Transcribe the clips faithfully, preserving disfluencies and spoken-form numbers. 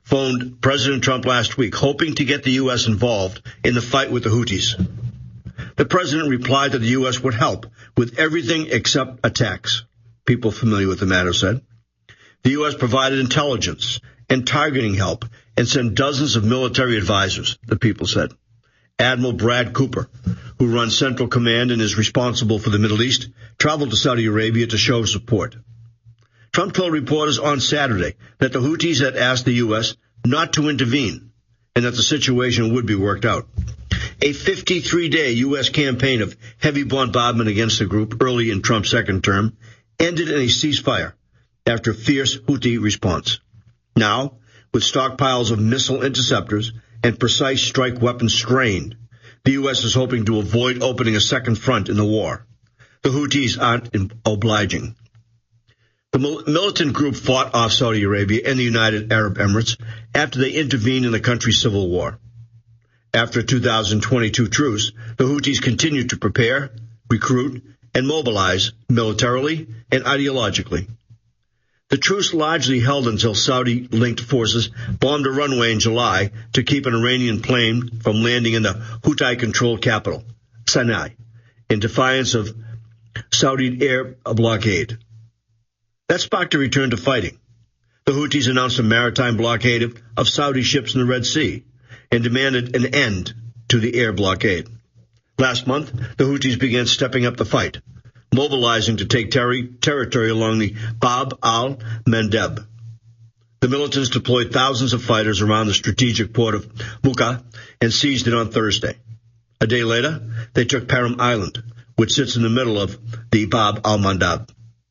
phoned President Trump last week, hoping to get the U S involved in the fight with the Houthis. The president replied that the U S would help with everything except attacks, people familiar with the matter said. The U S provided intelligence and targeting help and sent dozens of military advisors, the people said. Admiral Brad Cooper, who runs Central Command and is responsible for the Middle East, traveled to Saudi Arabia to show support. Trump told reporters on Saturday that the Houthis had asked the U S not to intervene and that the situation would be worked out. A fifty-three day U S campaign of heavy bombardment against the group early in Trump's second term ended in a ceasefire after a fierce Houthi response. Now, with stockpiles of missile interceptors and precise strike weapons strained, the U S is hoping to avoid opening a second front in the war. The Houthis aren't obliging. The militant group fought off Saudi Arabia and the United Arab Emirates after they intervened in the country's civil war. After a two thousand twenty-two truce, the Houthis continued to prepare, recruit, and mobilize militarily and ideologically. The truce largely held until Saudi-linked forces bombed a runway in July to keep an Iranian plane from landing in the Houthi-controlled capital, Sana'a, in defiance of Saudi air blockade. That sparked a return to fighting. The Houthis announced a maritime blockade of, of Saudi ships in the Red Sea and demanded an end to the air blockade. Last month, the Houthis began stepping up the fight, mobilizing to take ter- territory along the Bab al-Mandeb. The militants deployed thousands of fighters around the strategic port of Muka and seized it on Thursday. A day later, they took Param Island, which sits in the middle of the Bab al-Mandeb.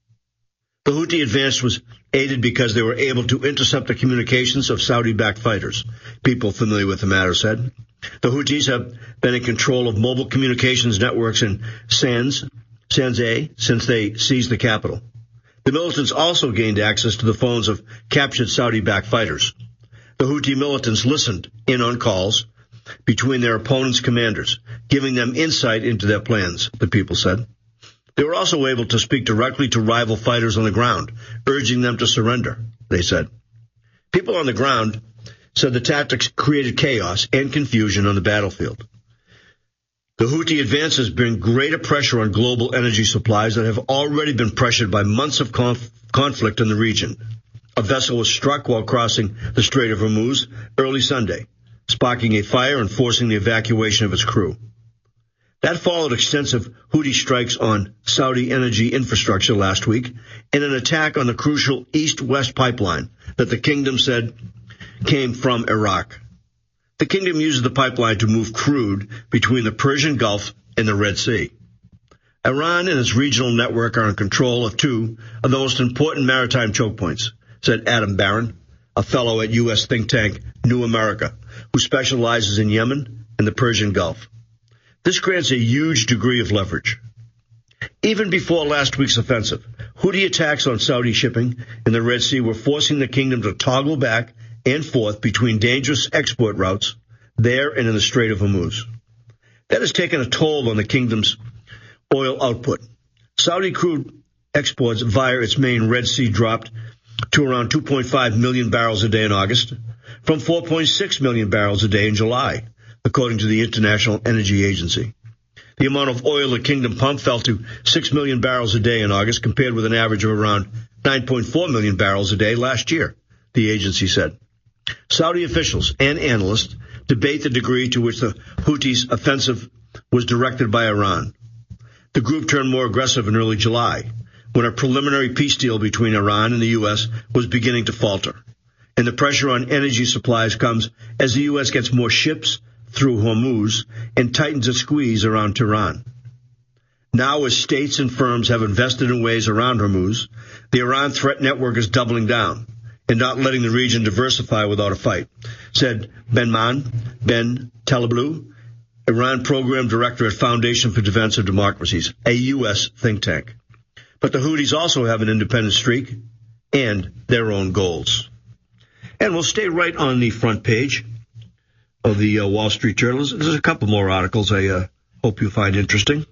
The Houthi advance was aided because they were able to intercept the communications of Saudi-backed fighters, people familiar with the matter said. The Houthis have been in control of mobile communications networks in Sans, Sana'a since they seized the capital. The militants also gained access to the phones of captured Saudi-backed fighters. The Houthi militants listened in on calls between their opponents' commanders, giving them insight into their plans, the people said. They were also able to speak directly to rival fighters on the ground, urging them to surrender, they said. People on the ground said the tactics created chaos and confusion on the battlefield. The Houthi advances bring greater pressure on global energy supplies that have already been pressured by months of conf- conflict in the region. A vessel was struck while crossing the Strait of Hormuz early Sunday, sparking a fire and forcing the evacuation of its crew. That followed extensive Houthi strikes on Saudi energy infrastructure last week and an attack on the crucial east-west pipeline that the kingdom said came from Iraq. The kingdom uses the pipeline to move crude between the Persian Gulf and the Red Sea. Iran and its regional network are in control of two of the most important maritime choke points, said Adam Barron, a fellow at U S think tank New America, who specializes in Yemen and the Persian Gulf. This grants a huge degree of leverage. Even before last week's offensive, Houthi attacks on Saudi shipping in the Red Sea were forcing the kingdom to toggle back and forth between dangerous export routes there and in the Strait of Hormuz. That has taken a toll on the kingdom's oil output. Saudi crude exports via its main Red Sea dropped to around two point five million barrels a day in August, from four point six million barrels a day in July, according to the International Energy Agency. The amount of oil the kingdom pumped fell to six million barrels a day in August, compared with an average of around nine point four million barrels a day last year, the agency said. Saudi officials and analysts debate the degree to which the Houthis' offensive was directed by Iran. The group turned more aggressive in early July, when a preliminary peace deal between Iran and the U S was beginning to falter. And the pressure on energy supplies comes as the U S gets more ships through Hormuz and tightens its squeeze around Tehran. Now, as states and firms have invested in ways around Hormuz, the Iran threat network is doubling down and not letting the region diversify without a fight, said Benman Ben Taleblu, Iran Program Director at Foundation for Defense of Democracies, a U S think tank. But the Houthis also have an independent streak and their own goals. And we'll stay right on the front page of the uh, Wall Street Journal. There's a couple more articles I uh, hope you find interesting.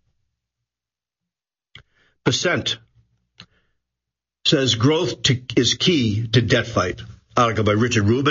Percent says growth to, is key to debt fight. Article by Richard Rubin.